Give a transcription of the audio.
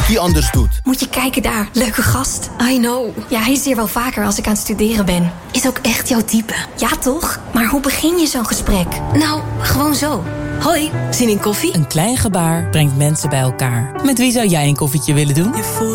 hij anders doet. Moet je kijken daar, leuke gast. I know. Ja, hij is hier wel vaker als ik aan het studeren ben. Is ook echt jouw type. Ja, toch? Maar hoe begin je zo'n gesprek? Nou, gewoon zo. Hoi, zin in koffie? Een klein gebaar brengt mensen bij elkaar. Met wie zou jij een koffietje willen doen?